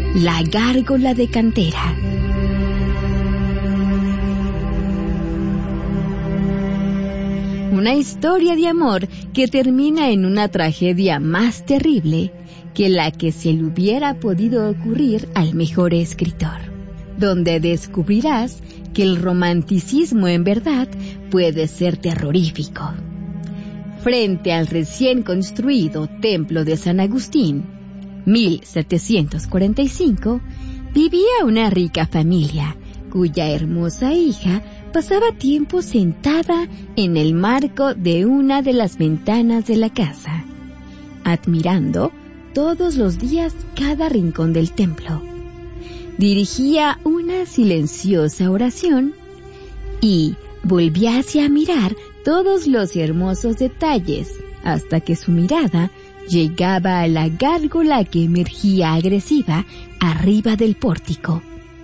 La gárgola de cantera. Una historia de amor que termina en una tragedia más terrible que la que se le hubiera podido ocurrir al mejor escritor, donde descubrirás que el romanticismo en verdad puede ser terrorífico. Frente al recién construido Templo de San Agustín, 1745, vivía una rica familia cuya hermosa hija pasaba tiempo sentada en el marco de una de las ventanas de la casa, admirando todos los días cada rincón del templo. Dirigía una silenciosa oración y volvíase a mirar todos los hermosos detalles hasta que su mirada llegaba a la gárgola que emergía agresiva arriba del pórtico.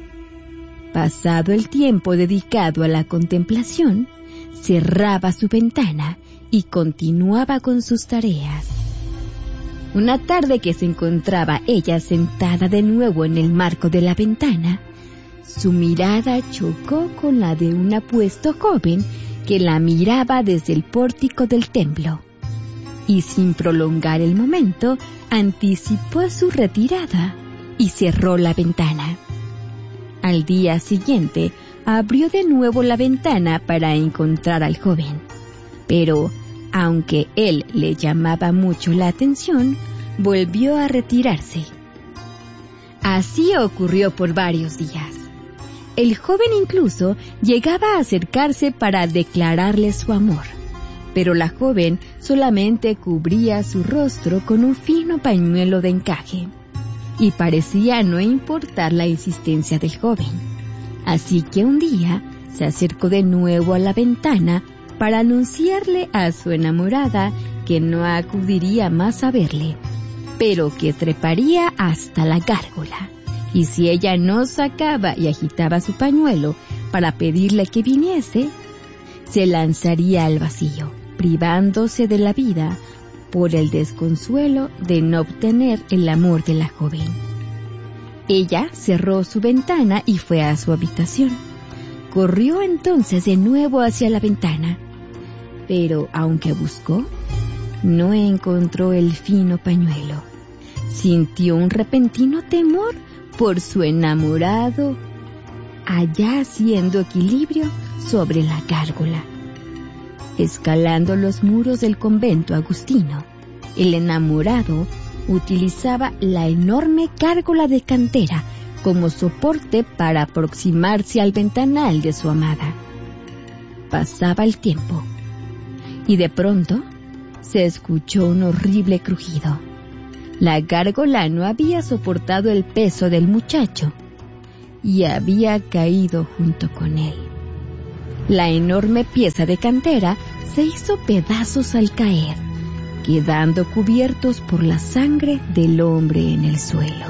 Pasado el tiempo dedicado a la contemplación, cerraba su ventana y continuaba con sus tareas. Una tarde que se encontraba ella sentada de nuevo en el marco de la ventana, su mirada chocó con la de un apuesto joven que la miraba desde el pórtico del templo, y sin prolongar el momento, anticipó su retirada y cerró la ventana. Al día siguiente, abrió de nuevo la ventana para encontrar al joven, pero, aunque él le llamaba mucho la atención, volvió a retirarse. Así ocurrió por varios días. El joven incluso llegaba a acercarse para declararle su amor, pero la joven solamente cubría su rostro con un fino pañuelo de encaje, y parecía no importar la insistencia del joven. Así que un día se acercó de nuevo a la ventana para anunciarle a su enamorada que no acudiría más a verle, pero que treparía hasta la gárgola, y si ella no sacaba y agitaba su pañuelo para pedirle que viniese, se lanzaría al vacío, privándose de la vida por el desconsuelo de no obtener el amor de la joven. Ella cerró su ventana y fue a su habitación. Corrió entonces de nuevo hacia la ventana, pero aunque buscó, no encontró el fino pañuelo. Sintió un repentino temor por su enamorado allá haciendo equilibrio sobre la gárgola. Escalando los muros del convento agustino, el enamorado utilizaba la enorme gárgola de cantera como soporte para aproximarse al ventanal de su amada. Pasaba el tiempo, y de pronto se escuchó un horrible crujido. La gárgola no había soportado el peso del muchacho y había caído junto con él. La enorme pieza de cantera se hizo pedazos al caer, quedando cubiertos por la sangre del hombre en el suelo.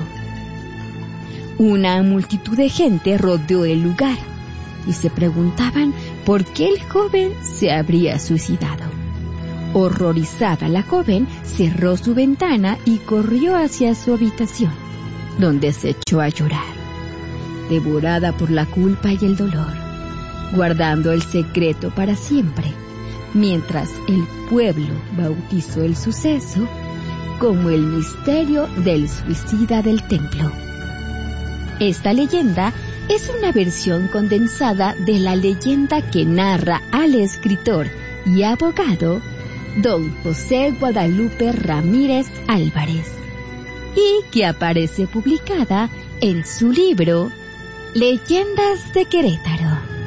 Una multitud de gente rodeó el lugar y se preguntaban por qué el joven se habría suicidado. Horrorizada, la joven cerró su ventana y corrió hacia su habitación, donde se echó a llorar, devorada por la culpa y el dolor, guardando el secreto para siempre, mientras el pueblo bautizó el suceso como el misterio del suicida del templo. Esta leyenda es una versión condensada de la leyenda que narra al escritor y abogado don José Guadalupe Ramírez Álvarez, y que aparece publicada en su libro Leyendas de Querétaro.